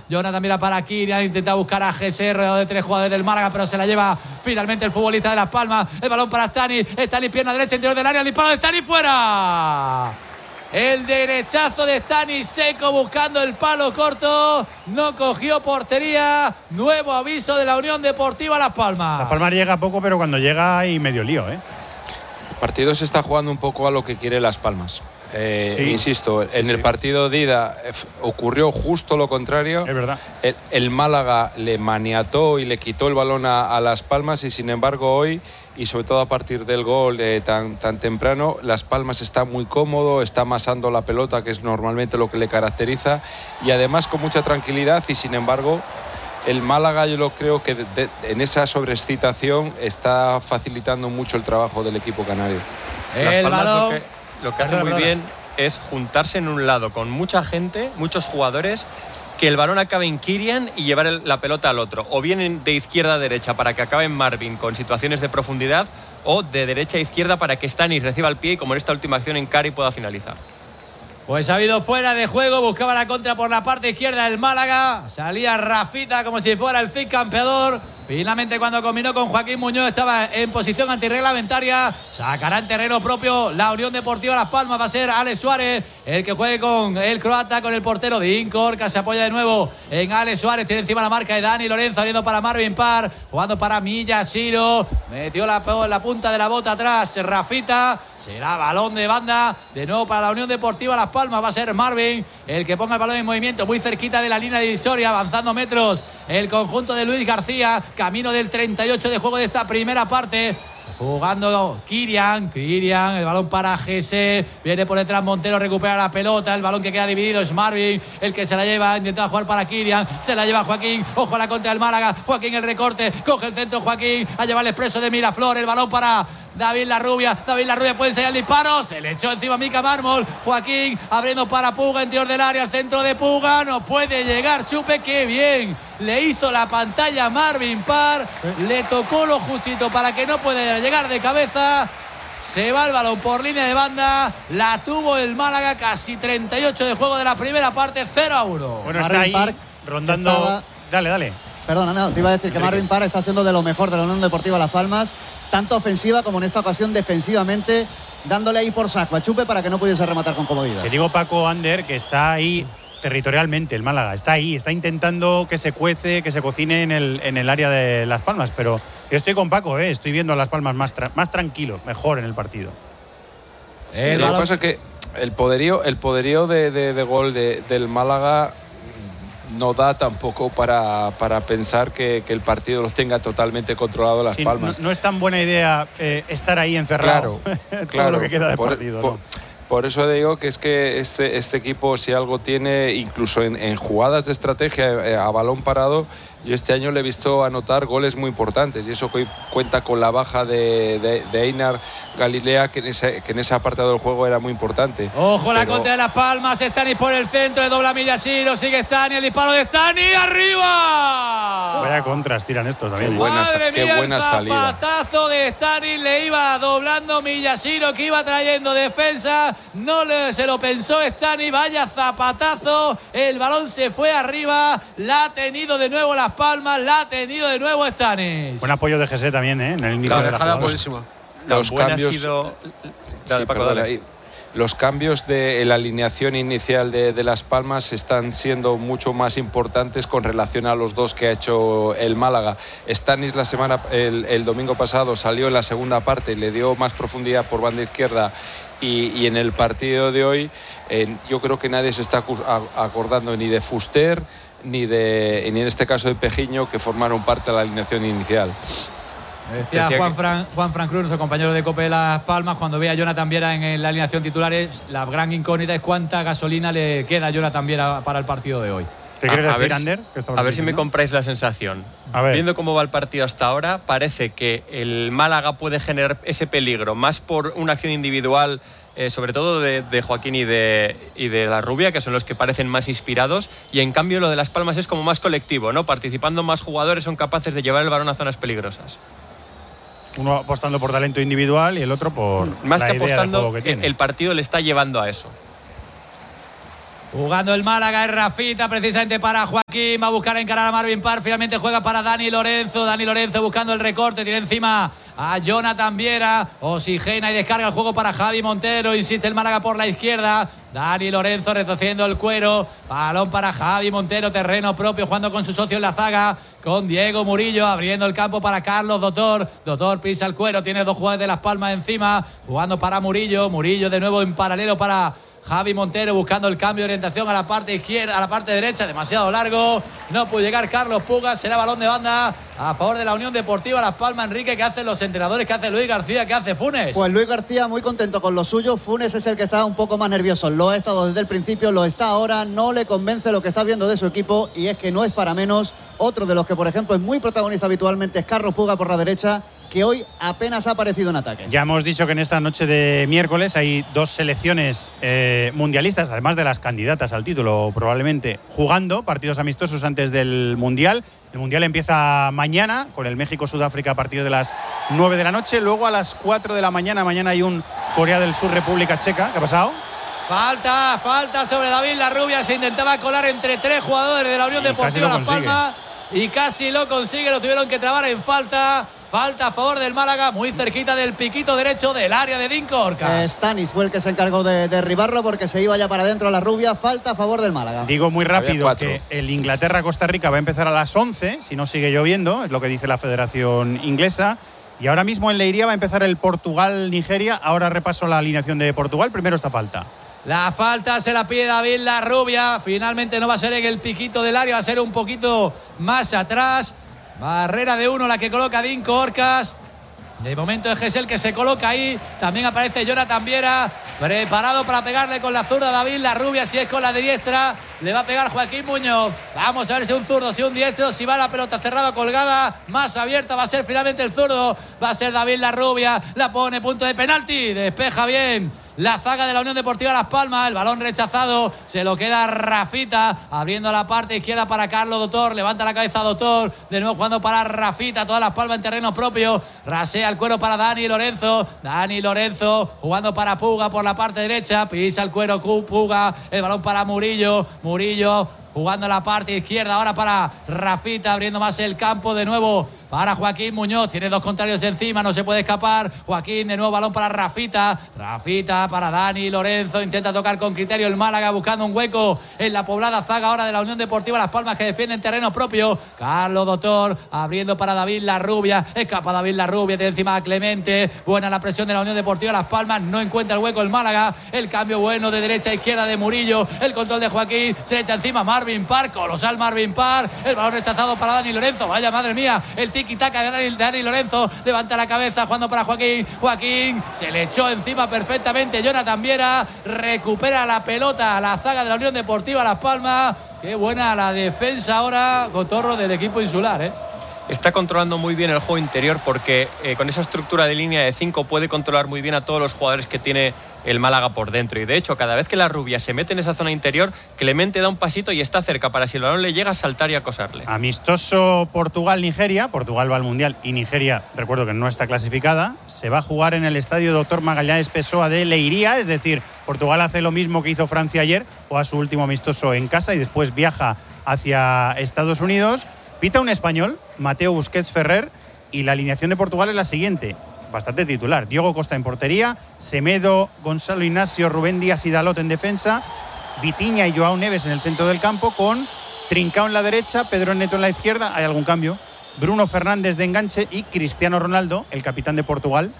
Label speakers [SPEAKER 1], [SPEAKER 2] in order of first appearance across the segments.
[SPEAKER 1] Jonathan mira para Kirian, intenta buscar a Jesse, rodeado de 3 jugadores del Málaga, pero se la lleva finalmente el futbolista de Las Palmas. El balón para Stanis, pierna derecha, interior del área, el disparo de Stanis, fuera. El derechazo de Stanis seco buscando el palo corto. No cogió portería. Nuevo aviso de la Unión Deportiva Las Palmas.
[SPEAKER 2] Las Palmas llega poco, pero cuando llega hay medio lío, ¿eh?
[SPEAKER 3] El partido se está jugando un poco a lo que quiere Las Palmas. Insisto, en el partido de ida ocurrió justo lo contrario.
[SPEAKER 2] Es verdad.
[SPEAKER 3] El Málaga le maniató y le quitó el balón a Las Palmas, y sin embargo hoy, y sobre todo a partir del gol tan temprano, Las Palmas está muy cómodo, está amasando la pelota, que es normalmente lo que le caracteriza, y además con mucha tranquilidad. Y sin embargo el Málaga, yo lo creo que en esa sobreexcitación está facilitando mucho el trabajo del equipo canario.
[SPEAKER 4] Las Palmas lo que hace muy bien es juntarse en un lado con mucha gente, muchos jugadores, que el balón acabe en Kirian y llevar la pelota al otro, o bien de izquierda a derecha para que acabe en Marvin con situaciones de profundidad, o de derecha a izquierda para que Stanis reciba el pie y, como en esta última acción, encare y pueda finalizar.
[SPEAKER 1] Pues ha habido fuera de juego, buscaba la contra por la parte izquierda del Málaga, salía Rafita como si fuera el Cid campeador. Finalmente, cuando combinó con Joaquín Muñoz, estaba en posición antirreglamentaria. Sacará en terreno propio la Unión Deportiva Las Palmas. Va a ser Alex Suárez el que juegue con el croata, con el portero de Incorca. Se apoya de nuevo en Alex Suárez. Tiene encima la marca de Dani Lorenzo, abriendo para Marvin Parr, jugando para Miyashiro. Metió la punta de la bota atrás Rafita. Será balón de banda de nuevo para la Unión Deportiva Las Palmas. Va a ser Marvin el que ponga el balón en movimiento, muy cerquita de la línea divisoria, avanzando metros el conjunto de Luis García. Camino del 38 de juego de esta primera parte. Jugando Kirian, el balón para Jesse, viene por detrás Montero, recupera la pelota, el balón que queda dividido es Marvin, el que se la lleva, intenta jugar para Kirian, se la lleva Joaquín, ojo a la contra del Málaga, Joaquín el recorte, coge el centro Joaquín, a llevar el expreso de Miraflor, el balón para David Larrubia puede enseñar el disparo, se le echó encima Mica Mármol, Joaquín abriendo para Puga, interior del área, el centro de Puga, no puede llegar Chupe, qué bien, le hizo la pantalla Marvin Parr, le tocó lo justito para que no pueda llegar de cabeza, se va el balón por línea de banda, la tuvo el Málaga, casi 38 de juego de la primera parte, 0-1.
[SPEAKER 2] Bueno, está ahí
[SPEAKER 5] Park
[SPEAKER 2] rondando. Dale.
[SPEAKER 5] Perdona, no, te iba a decir que Marvin Parr está siendo de lo mejor de la Unión Deportiva Las Palmas, tanto ofensiva como en esta ocasión defensivamente, dándole ahí por saco a Chupe para que no pudiese rematar con comodidad.
[SPEAKER 2] Te digo, Paco, Ander, que está ahí territorialmente el Málaga, está ahí, está intentando que se cuece, que se cocine en el área de Las Palmas, pero yo estoy con Paco, estoy viendo a Las Palmas más tranquilo, mejor en el partido.
[SPEAKER 3] Lo que pasa es que el poderío de gol del Málaga no da tampoco para pensar que el partido los tenga totalmente controlado Las Palmas.
[SPEAKER 2] No es tan buena idea estar ahí encerrado.
[SPEAKER 3] Claro,
[SPEAKER 2] todo lo que queda de partido. ¿no?
[SPEAKER 3] Por eso digo que es que este equipo, si algo tiene, incluso en jugadas de estrategia a balón parado, yo este año le he visto anotar goles muy importantes, y eso cuenta con la baja de Einar Galilea, que en ese apartado del juego era muy importante.
[SPEAKER 1] Ojo la contra de Las Palmas, Stanis por el centro, le dobla Miyashiro, sigue Stanis, el disparo de Stanis, ¡arriba!
[SPEAKER 2] Vaya contras tiran estos también.
[SPEAKER 3] Qué buena salida.
[SPEAKER 1] Zapatazo de Stanis, le iba doblando Miyashiro, que iba trayendo defensa, se lo pensó Stanis, vaya zapatazo, el balón se fue arriba, la ha tenido de nuevo Las Palmas, la ha tenido de nuevo Stanis.
[SPEAKER 2] Buen apoyo de Jesse también, en el inicio de la jugada.
[SPEAKER 3] Los cambios, los cambios de la alineación inicial de Las Palmas están siendo mucho más importantes con relación a los dos que ha hecho el Málaga. Stanis el domingo pasado salió en la segunda parte, le dio más profundidad por banda izquierda, y en el partido de hoy yo creo que nadie se está acordando ni de Fuster ni en este caso de Pejiño, que formaron parte de la alineación inicial.
[SPEAKER 1] Decía Juan Fran Cruz, nuestro compañero de COPE de Las Palmas, cuando ve a Jonathan Viera en la alineación titulares, la gran incógnita es cuánta gasolina le queda a Jonathan Viera para el partido de hoy.
[SPEAKER 2] ¿Qué quieres decir, Ander?
[SPEAKER 4] A ver si me compráis la sensación. Viendo cómo va el partido hasta ahora, parece que el Málaga puede generar ese peligro, más por una acción individual, sobre todo de Joaquín y de Larrubia, que son los que parecen más inspirados, y en cambio lo de Las Palmas es como más colectivo, ¿no? Participando más jugadores son capaces de llevar el balón a zonas peligrosas.
[SPEAKER 2] Uno apostando por talento individual y el otro por
[SPEAKER 4] más
[SPEAKER 2] la
[SPEAKER 4] que
[SPEAKER 2] idea
[SPEAKER 4] apostando,
[SPEAKER 2] de juego que tiene.
[SPEAKER 4] el partido le está llevando a eso.
[SPEAKER 1] Jugando el Málaga, es Rafita precisamente para Joaquín. Va a buscar encarar a Marvin Parr. Finalmente juega para Dani Lorenzo. Dani Lorenzo buscando el recorte. Tiene encima a Jonathan Viera. Oxigena y descarga el juego para Javi Montero. Insiste el Málaga por la izquierda. Dani Lorenzo retrocediendo el cuero. Balón para Javi Montero. Terreno propio jugando con su socio en la zaga. Con Diego Murillo abriendo el campo para Carlos Dotor. Dotor pisa el cuero. Tiene 2 jugadores de Las Palmas encima. Jugando para Murillo. Murillo de nuevo en paralelo para Javi Montero buscando el cambio de orientación a la parte izquierda, a la parte derecha, demasiado largo. No pudo llegar Carlos Puga, será balón de banda a favor de la Unión Deportiva Las Palmas. Enrique, ¿qué hacen los entrenadores? ¿Qué hace Luis García? ¿Qué hace Funes?
[SPEAKER 5] Pues Luis García muy contento con lo suyo. Funes es el que está un poco más nervioso. Lo ha estado desde el principio, lo está ahora. No le convence lo que está viendo de su equipo y es que no es para menos. Otro de los que, por ejemplo, es muy protagonista habitualmente es Carlos Puga por la derecha, que hoy apenas ha aparecido en ataque.
[SPEAKER 2] Ya hemos dicho que en esta noche de miércoles hay 2 selecciones mundialistas, además de las candidatas al título probablemente, jugando partidos amistosos antes del Mundial. El Mundial empieza mañana con el México-Sudáfrica a partir de las 9 de la noche. Luego a las 4 de la mañana hay un Corea del Sur-República Checa. ¿Qué ha pasado?
[SPEAKER 1] Falta sobre David Larrubia. Se intentaba colar entre 3 jugadores de la Unión Deportiva Las Palmas y casi lo consigue. Lo tuvieron que trabar en falta. Falta a favor del Málaga, muy cerquita del piquito derecho del área de Dinko Orcas.
[SPEAKER 5] Stanis fue el que se encargó de derribarlo porque se iba ya para adentro la rubia. Falta a favor del Málaga.
[SPEAKER 2] Digo muy rápido que el Inglaterra-Costa Rica va a empezar a las 11, si no sigue lloviendo, es lo que dice la Federación Inglesa. Y ahora mismo en Leiria va a empezar el Portugal-Nigeria. Ahora repaso la alineación de Portugal. Primero esta falta.
[SPEAKER 1] La falta se la pide David Larrubia. Finalmente no va a ser en el piquito del área, va a ser un poquito más atrás. Barrera de 1 la que coloca Dinko Orcas. De momento es Gesell que se coloca ahí. También aparece Jonathan Viera, preparado para pegarle con la zurda David Larrubia. Si es con la diestra, le va a pegar Joaquín Muñoz. Vamos a ver si un zurdo, si un diestro, si va la pelota cerrada, colgada, más abierta. Va a ser finalmente el zurdo. Va a ser David Larrubia. La pone, punto de penalti. Despeja bien la zaga de la Unión Deportiva Las Palmas. El balón rechazado, se lo queda Rafita, abriendo la parte izquierda para Carlos Dotor. Levanta la cabeza Dotor, de nuevo jugando para Rafita. Todas Las Palmas en terreno propio. Rasea el cuero para Dani Lorenzo. Dani Lorenzo jugando para Puga por la parte derecha. Pisa el cuero Puga. El balón para Murillo. Murillo jugando la parte izquierda ahora para Rafita, abriendo más el campo de nuevo para Joaquín Muñoz. Tiene 2 contrarios encima, no se puede escapar. Joaquín, de nuevo balón para Rafita. Rafita para Dani Lorenzo. Intenta tocar con criterio el Málaga, buscando un hueco en la poblada zaga ahora de la Unión Deportiva Las Palmas, que defiende en terreno propio. Carlos Dotor abriendo para David Larrubia. Escapa David Larrubia, tiene encima a Clemente. Buena la presión de la Unión Deportiva Las Palmas. No encuentra el hueco el Málaga. El cambio bueno de derecha a izquierda de Murillo. El control de Joaquín. Se le echa encima Marvin Parr. Colosal Marvin Parr. El balón rechazado para Dani Lorenzo. Vaya madre mía. El tiki-taka de Dani Lorenzo. Levanta la cabeza jugando para Joaquín. Joaquín se le echó encima perfectamente Jonathan Viera. Recupera la pelota a la zaga de la Unión Deportiva Las Palmas. Qué buena la defensa ahora, Cotorro, del equipo insular,
[SPEAKER 4] Está controlando muy bien el juego interior porque con esa estructura de línea de 5 puede controlar muy bien a todos los jugadores que tiene el Málaga por dentro. Y de hecho, cada vez que la rubia se mete en esa zona interior, Clemente da un pasito y está cerca para, si el balón le llega, saltar y acosarle.
[SPEAKER 2] Amistoso Portugal-Nigeria. Portugal va al Mundial y Nigeria, recuerdo que no está clasificada. Se va a jugar en el estadio Dr. Magallanes Pessoa de Leiria. Es decir, Portugal hace lo mismo que hizo Francia ayer, o a su último amistoso en casa, y después viaja hacia Estados Unidos. Pita un español, Mateo Busquets Ferrer, y la alineación de Portugal es la siguiente, bastante titular. Diego Costa en portería, Semedo, Gonzalo Ignacio, Rubén Díaz y Dalot en defensa, Vitinha y Joao Neves en el centro del campo, con Trincao en la derecha, Pedro Neto en la izquierda. ¿Hay algún cambio? Bruno Fernández de enganche y Cristiano Ronaldo, el capitán de Portugal,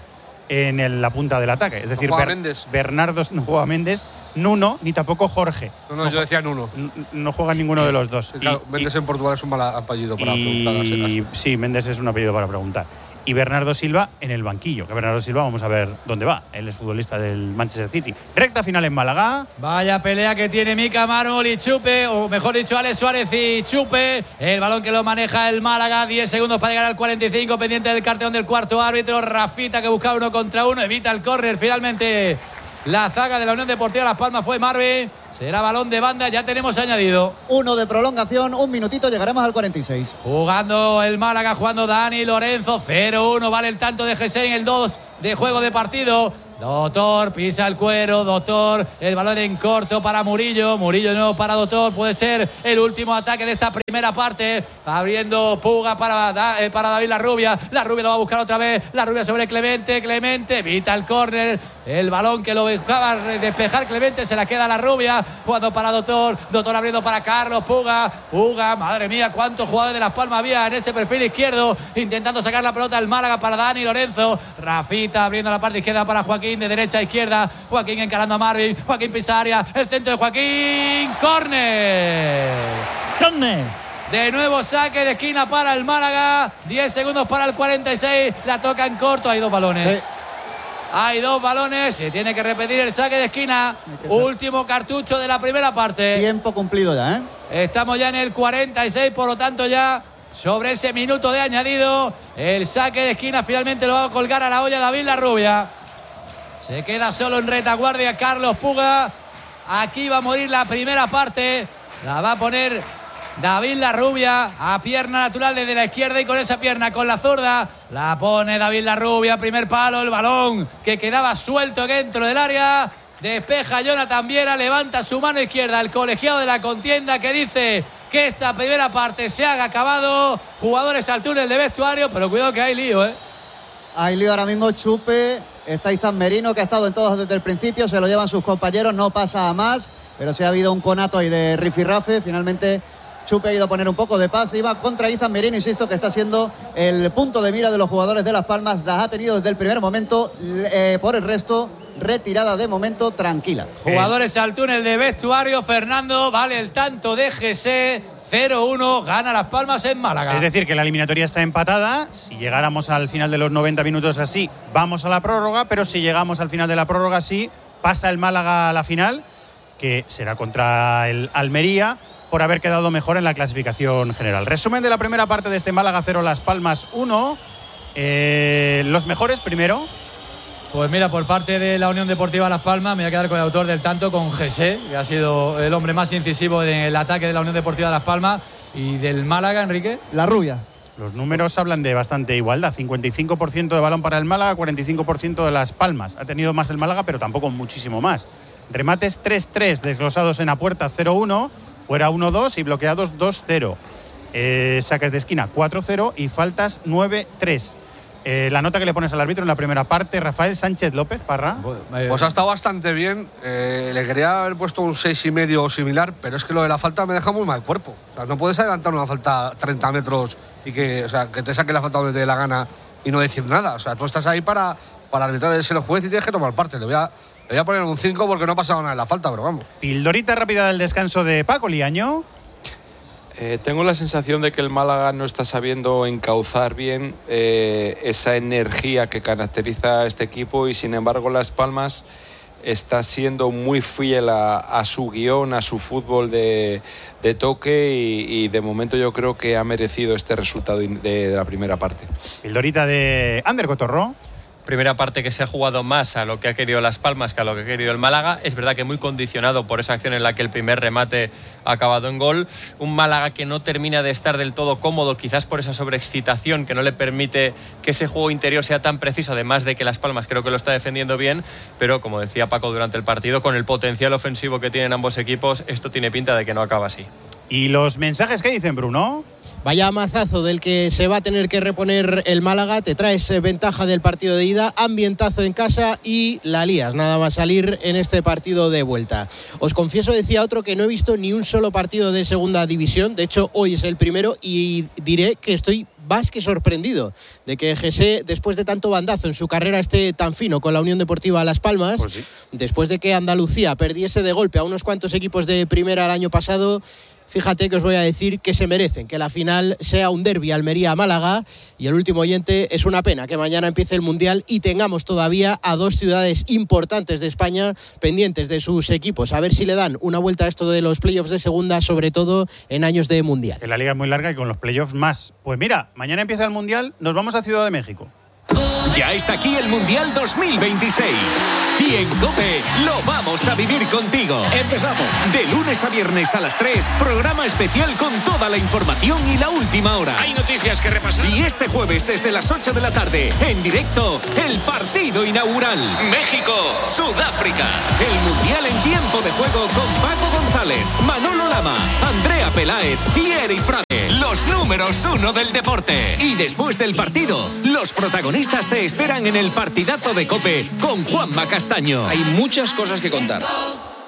[SPEAKER 2] en la punta del ataque. Es decir, Bernardo no juega Méndez, Nuno, ni tampoco Jorge.
[SPEAKER 6] No, yo decía Nuno.
[SPEAKER 2] No juega ninguno de los dos.
[SPEAKER 6] Claro, Méndez en Portugal es un mal apellido para preguntar.
[SPEAKER 2] Sí, Méndez es un apellido para preguntar. Y Bernardo Silva en el banquillo. Que Bernardo Silva, vamos a ver dónde va. Él es futbolista del Manchester City. Recta final en Málaga.
[SPEAKER 1] Vaya pelea que tiene Mika Mármol y Chupe, o mejor dicho, Alex Suárez y Chupe. El balón que lo maneja el Málaga. 10 segundos para llegar al 45, pendiente del cartón del cuarto árbitro. Rafita, que buscaba 1 contra 1, evita el córner. Finalmente la zaga de la Unión Deportiva Las Palmas fue Marvin. Será balón de banda, ya tenemos añadido
[SPEAKER 5] 1 de prolongación, 1 minutito, llegaremos al 46.
[SPEAKER 1] Jugando el Málaga, jugando Dani Lorenzo. 0-1, vale el tanto de Gesell en el 2 de juego de partido. Doctor pisa el cuero, Doctor, el balón en corto para Murillo, Murillo no para Doctor, puede ser el último ataque de esta primera parte, abriendo Puga para David Larrubia lo va a buscar otra vez, Larrubia sobre Clemente, evita el córner, el balón que lo buscaba despejar Clemente, se la queda Larrubia, jugando para Doctor abriendo para Carlos, Puga, madre mía, cuántos jugadores de Las Palmas había en ese perfil izquierdo, intentando sacar la pelota al Málaga para Dani Lorenzo, Rafita abriendo la parte izquierda para Joaquín, de derecha a izquierda, Joaquín encarando a Marvin, Joaquín Pisaria, el centro de Joaquín, córner. De nuevo saque de esquina para el Málaga, 10 segundos para el 46, la toca en corto, hay dos balones. Sí. Hay dos balones, se tiene que repetir el saque de esquina, último cartucho de la primera parte.
[SPEAKER 5] Tiempo cumplido ya, ¿eh?
[SPEAKER 1] Estamos ya en el 46, por lo tanto ya sobre ese minuto de añadido, el saque de esquina finalmente lo va a colgar a la olla David Larrubia. Se queda solo en retaguardia Carlos Puga. Aquí va a morir la primera parte. La va a poner David Larrubia a pierna natural desde la izquierda y con esa pierna, con la zurda, la pone David Larrubia. Primer palo, el balón que quedaba suelto dentro del área. Despeja Jonathan Viera, levanta su mano izquierda el colegiado de la contienda que dice que esta primera parte se haga acabado. Jugadores al túnel de vestuario, pero cuidado que hay lío, ¿eh?
[SPEAKER 5] Hay lío ahora mismo, Chupe. Está Izan Merino, que ha estado en todos desde el principio, se lo llevan sus compañeros, no pasa a más, pero sí ha habido un conato ahí de rifirrafe. Finalmente Chupe ha ido a poner un poco de paz, iba contra Izan Merino, insisto, que está siendo el punto de mira de los jugadores de Las Palmas, las ha tenido desde el primer momento, por el resto retirada de momento tranquila.
[SPEAKER 1] Jugadores al túnel de vestuario, Fernando, vale el tanto de GC, 0-1, gana Las Palmas en Málaga.
[SPEAKER 2] Es decir, que la eliminatoria está empatada. Si llegáramos al final de los 90 minutos así, vamos a la prórroga, pero si llegamos al final de la prórroga así, pasa el Málaga a la final, que será contra el Almería, por haber quedado mejor en la clasificación general. Resumen de la primera parte de este Málaga 0, Las Palmas 1. Los mejores primero.
[SPEAKER 1] Pues mira, por parte de la Unión Deportiva Las Palmas, me voy a quedar con el autor del tanto, con José, que ha sido el hombre más incisivo en el ataque de la Unión Deportiva Las Palmas. Y del Málaga, Enrique.
[SPEAKER 5] Larrubia.
[SPEAKER 2] Los números hablan de bastante igualdad. 55% de balón para el Málaga, 45% de Las Palmas. Ha tenido más el Málaga, pero tampoco muchísimo más. Remates 3-3, desglosados en la puerta 0-1, fuera 1-2 y bloqueados 2-0. Saques de esquina 4-0 y faltas 9-3. La nota que le pones al árbitro en la primera parte, Rafael Sánchez López, Parra.
[SPEAKER 6] Pues ha estado bastante bien. Le quería haber puesto un 6,5 o similar, pero es que lo de la falta me deja muy mal cuerpo. O sea, no puedes adelantar una falta 30 metros y que te saque la falta donde te dé la gana y no decir nada. O sea, tú estás ahí para arbitrar el juez y tienes que tomar parte. Le voy a poner un 5 porque no ha pasado nada en la falta, pero vamos.
[SPEAKER 2] Pildorita rápida del descanso de Paco Liaño.
[SPEAKER 3] Tengo la sensación de que el Málaga no está sabiendo encauzar bien esa energía que caracteriza a este equipo y sin embargo Las Palmas está siendo muy fiel a su guión, a su fútbol de toque y de momento yo creo que ha merecido este resultado de la primera parte.
[SPEAKER 2] Pildorita de Ander Cotorro.
[SPEAKER 4] Primera parte que se ha jugado más a lo que ha querido Las Palmas que a lo que ha querido el Málaga. Es verdad que muy condicionado por esa acción en la que el primer remate ha acabado en gol. Un Málaga que no termina de estar del todo cómodo, quizás por esa sobreexcitación que no le permite que ese juego interior sea tan preciso, además de que Las Palmas creo que lo está defendiendo bien, pero como decía Paco durante el partido, con el potencial ofensivo que tienen ambos equipos, esto tiene pinta de que no acaba así.
[SPEAKER 2] ¿Y los mensajes que dicen, Bruno?
[SPEAKER 7] Vaya mazazo del que se va a tener que reponer el Málaga. Te traes ventaja del partido de ida, ambientazo en casa y la lías nada más salir en este partido de vuelta. Os confieso, decía otro, que no he visto ni un solo partido de segunda división. De hecho, hoy es el primero y diré que estoy más que sorprendido de que José, después de tanto bandazo en su carrera, esté tan fino con la Unión Deportiva Las Palmas.
[SPEAKER 2] Pues sí.
[SPEAKER 7] Después de que Andalucía perdiese de golpe a unos cuantos equipos de primera el año pasado. Fíjate que os voy a decir que se merecen que la final sea un derbi Almería-Málaga. Y el último oyente, es una pena que mañana empiece el Mundial y tengamos todavía a dos ciudades importantes de España pendientes de sus equipos. A ver si le dan una vuelta a esto de los playoffs de segunda, sobre todo en años de Mundial.
[SPEAKER 2] Que la liga es muy larga y con los playoffs más. Pues mira, mañana empieza el Mundial, nos vamos a Ciudad de México.
[SPEAKER 8] Ya está aquí el Mundial 2026. Y en COPE lo vamos a vivir contigo. ¡Empezamos! De lunes a viernes a las 3, programa especial con toda la información y la última hora.
[SPEAKER 9] Hay noticias que repasar.
[SPEAKER 8] Y este jueves desde las 8 de la tarde, en directo, el partido inaugural. México-Sudáfrica. El Mundial en tiempo de juego con Paco González, Manolo Lama, Andrea Peláez y Eric Frade. Los números 1 del deporte. Y después del partido, los protagonistas te esperan en el partidazo de COPE con Juanma Castaño.
[SPEAKER 9] Hay muchas cosas que contar.